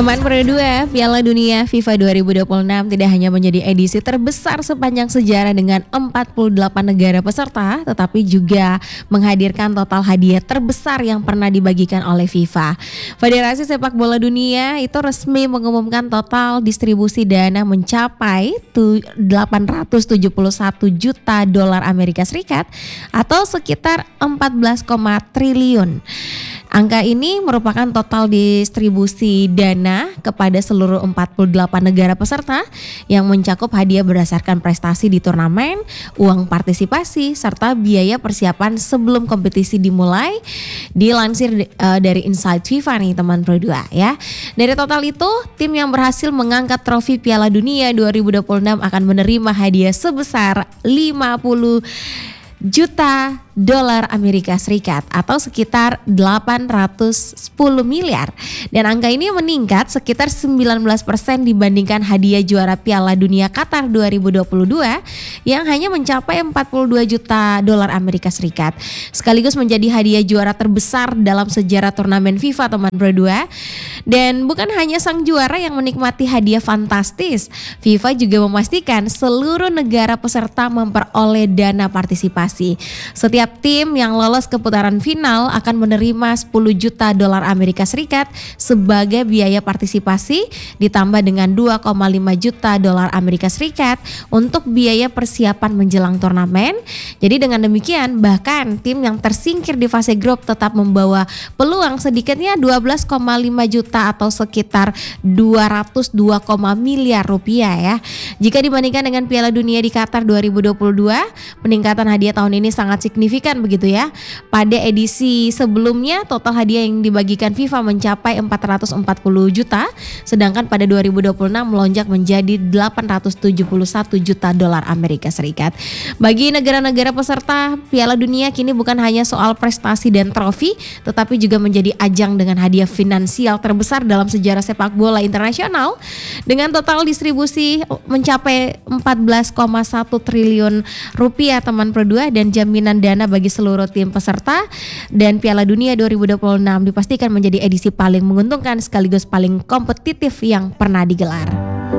Teman Pro 2, Piala Dunia FIFA 2026 tidak hanya menjadi edisi terbesar sepanjang sejarah dengan 48 negara peserta, tetapi juga menghadirkan total hadiah terbesar yang pernah dibagikan oleh FIFA. Federasi Sepak Bola Dunia itu resmi mengumumkan total distribusi dana mencapai 871 juta dolar Amerika Serikat atau sekitar 14, triliun. Angka ini merupakan total distribusi dana kepada seluruh 48 negara peserta yang mencakup hadiah berdasarkan prestasi di turnamen, uang partisipasi, serta biaya persiapan sebelum kompetisi dimulai. Dilansir dari Inside FIFA nih teman Pro 2 ya. Dari total itu, tim yang berhasil mengangkat trofi Piala Dunia 2026 akan menerima hadiah sebesar 50 juta dolar Amerika Serikat atau sekitar 810 miliar, dan angka ini meningkat sekitar 19% dibandingkan hadiah juara Piala Dunia Qatar 2022 yang hanya mencapai 42 juta dolar Amerika Serikat, sekaligus menjadi hadiah juara terbesar dalam sejarah turnamen FIFA teman Pro 2. Dan bukan hanya sang juara yang menikmati hadiah fantastis, FIFA juga memastikan seluruh negara peserta memperoleh dana partisipasi. Setiap tim yang lolos ke putaran final akan menerima 10 juta dolar Amerika Serikat sebagai biaya partisipasi, ditambah dengan 2,5 juta dolar Amerika Serikat untuk biaya persiapan menjelang turnamen. Jadi dengan demikian bahkan tim yang tersingkir di fase grup tetap membawa peluang sedikitnya 12,5 juta atau sekitar 202, miliar rupiah ya. Jika dibandingkan dengan Piala Dunia di Qatar 2022, peningkatan hadiah tahun ini sangat signifikan begitu ya. Pada edisi sebelumnya total hadiah yang dibagikan FIFA mencapai 440 juta, sedangkan pada 2026 melonjak menjadi 871 juta dolar Amerika Serikat. Bagi negara-negara peserta Piala Dunia kini bukan hanya soal prestasi dan trofi, tetapi juga menjadi ajang dengan hadiah finansial terbesar dalam sejarah sepak bola internasional dengan total distribusi mencapai 14,1 triliun rupiah teman Pro 2 dan jaminan dana bagi seluruh tim peserta. Dan Piala Dunia 2026 dipastikan menjadi edisi paling menguntungkan sekaligus paling kompetitif yang pernah digelar.